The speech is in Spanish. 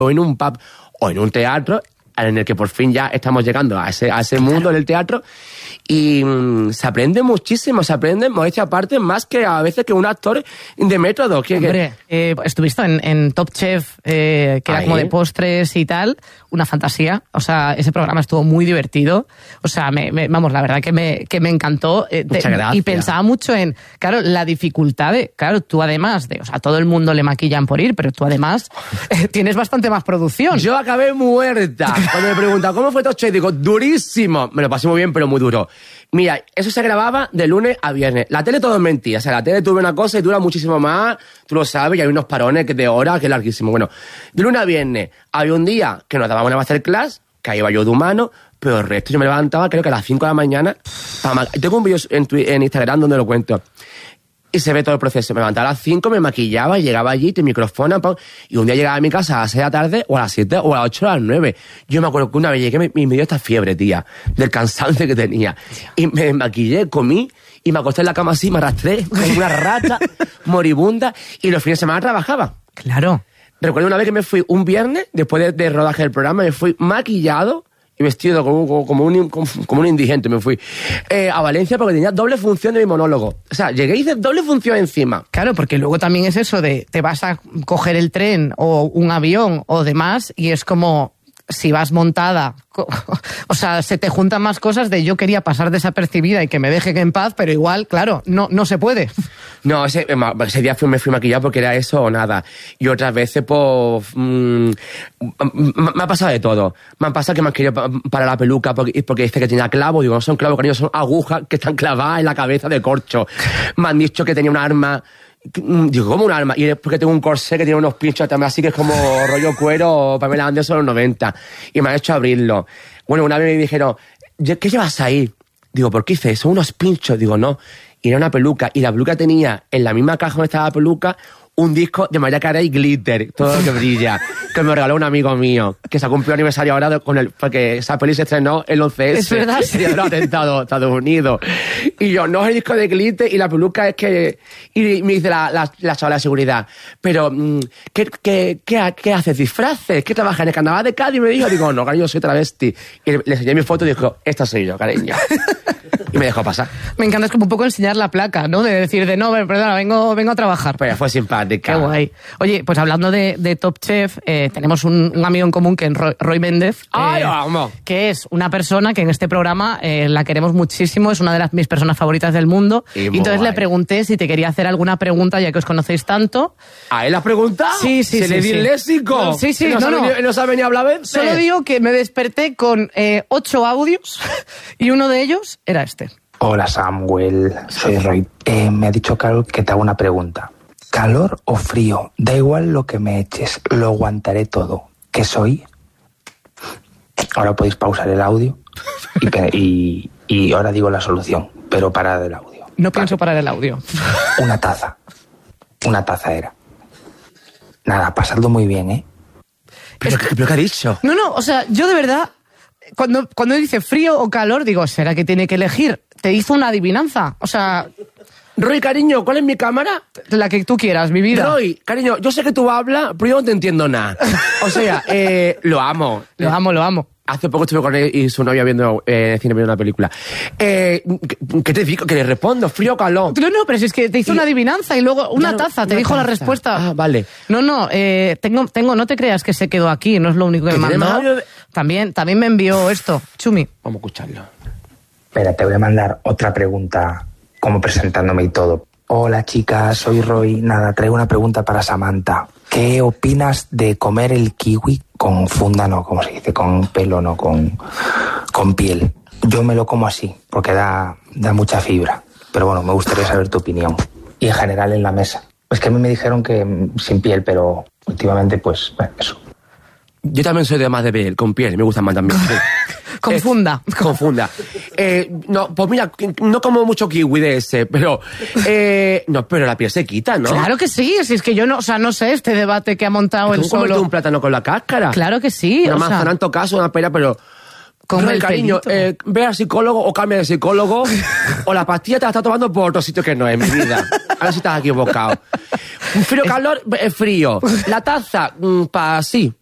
o en un pub o en un teatro, en el que por fin ya estamos llegando a ese mundo del teatro, y se aprende muchísimo, se aprende, modestia aparte, más que a veces que un actor de método. Hombre, estuviste en Top Chef, que era como de postres y tal, una fantasía. O sea, ese programa estuvo muy divertido. O sea, vamos, la verdad que me encantó. Muchas gracias. Y pensaba mucho en, claro, la dificultad de, claro, tú además de, o sea, todo el mundo le maquillan por ir, pero tú además tienes bastante más producción. Yo acabé muerta. Cuando me preguntan, ¿cómo fue Top Chef? Digo, durísimo. Me lo pasé muy bien, pero muy duro. Mira, eso se grababa de lunes a viernes. La tele todo es mentira. O sea, la tele tuve una cosa y dura muchísimo más. Tú lo sabes, y hay unos parones de horas que es larguísimo. Bueno, de lunes a viernes había un día que nos daban una masterclass, que ahí iba yo de humano, pero el resto yo me levantaba creo que a las 5 de la mañana. Tengo un vídeo en Instagram donde lo cuento. Y se ve todo el proceso. Me levantaba a las 5, me maquillaba, y llegaba allí, te micrófono, y un día llegaba a mi casa a las 6 de la tarde, o a las 7, o a las 8, o a las 9. Yo me acuerdo que una vez llegué y me dio esta fiebre, tía, del cansancio que tenía. Y me maquillé, comí, y me acosté en la cama así, me arrastré, como una rata moribunda, y los fines de semana trabajaba. Claro. Recuerdo una vez que me fui un viernes, después de rodaje del programa, me fui maquillado, y vestido como un indigente, me fui a Valencia porque tenía doble función de mi monólogo. O sea, llegué y hice doble función encima. Claro, porque luego también es eso de te vas a coger el tren o un avión o demás, y es como si vas montada, o sea, se te juntan más cosas de yo quería pasar desapercibida y que me dejen en paz, pero igual, claro, no se puede. No, ese día me fui maquillado porque era eso o nada. Y otras veces, pues, me ha pasado de todo. Me ha pasado que me han querido para la peluca porque dice que tenía clavos. Digo, no son clavos, cariño, son agujas que están clavadas en la cabeza de corcho. Me han dicho que tenía un arma. Digo, ¿cómo un arma? Y es porque tengo un corsé que tiene unos pinchos también, así que es como rollo cuero, Pamela Anderson de los 90. Y me han hecho abrirlo. Bueno, una vez me dijeron, ¿qué llevas ahí? Digo, ¿por qué hice eso? Unos pinchos. Digo, no. Y era una peluca. Y la peluca tenía, en la misma caja donde estaba la peluca, un disco de Mariah Carey Glitter, todo lo que brilla, que me regaló un amigo mío, que se cumplió aniversario ahora porque esa peli se estrenó el 11S. Es verdad. El día de los atentados, Estados Unidos. Y yo, no es el disco de Glitter, y la peluca es que... Y me dice la chavala de seguridad, pero, ¿qué haces? ¿Disfraces? ¿Qué trabajas en el carnaval de Cádiz? Y me dijo, no, cariño, soy travesti. Y le enseñé mi foto y dijo, esta soy yo, cariño. Y me dejó pasar. Me encanta, es como un poco enseñar la placa, ¿no? De decir, no, perdona, vengo a trabajar. Pues fue simpática. Qué guay. Oye, pues hablando de Top Chef, tenemos un amigo en común que es Roy Méndez. ¡Ay, vamos! Que es una persona que en este programa la queremos muchísimo, es una de mis personas favoritas del mundo. Y entonces le pregunté si te quería hacer alguna pregunta, ya que os conocéis tanto. ¿A él has preguntado? Sí. ¿Se le di léxico? Sí. ¿No sabe ni hablar bien? Solo digo que me desperté con 8 audios y uno de ellos era este. Hola Samuel, soy Roy. Me ha dicho Carol que te hago una pregunta. ¿Calor o frío? Da igual lo que me eches, lo aguantaré todo. ¿Qué soy? Ahora podéis pausar el audio y ahora digo la solución, pero parad el audio. No pienso parar el audio. Una taza era. Nada, pasadlo muy bien, ¿eh? ¿Pero qué ha dicho? No, o sea, yo de verdad, cuando dice frío o calor, digo, ¿será que tiene que elegir? Te hizo una adivinanza, o sea... Roy, cariño, ¿cuál es mi cámara? La que tú quieras, mi vida. Roy, cariño, yo sé que tú hablas, pero yo no te entiendo nada. O sea, lo amo. Lo amo. Hace poco estuve con él y su novia viendo cine, viendo una película. ¿Qué te digo? ¿Qué le respondo? ¿Frío o calor? No, pero si es que te hizo una adivinanza y luego una taza, te dijo la respuesta. Ah, vale. No, tengo, no te creas que se quedó aquí, no es lo único que me mandó. También me envió esto, Chumi. Vamos a escucharlo. Espera, te voy a mandar otra pregunta, como presentándome y todo. Hola chicas, soy Roy. Nada, traigo una pregunta para Samantha. ¿Qué opinas de comer el kiwi con funda, no, como se dice, con pelo, no, con piel? Yo me lo como así, porque da mucha fibra. Pero bueno, me gustaría saber tu opinión. Y en general en la mesa. Es que a mí me dijeron que sin piel, pero últimamente, pues, eso. Yo también soy de más de piel, con piel, me gusta más también. Sí. Confunda. No, pues mira, no como mucho kiwi de ese, pero... no, pero la piel se quita, ¿no? Claro que sí, si es que yo no sé este debate que ha montado el solo... un plátano con la cáscara. Claro que sí. Una manzana en tu caso, una pera, pero... Con el cariño, ve al psicólogo o cambia de psicólogo o la pastilla te la estás tomando por otro sitio que no es, mi vida. A ver si estás equivocado. Frío, calor, frío. La taza, para sí.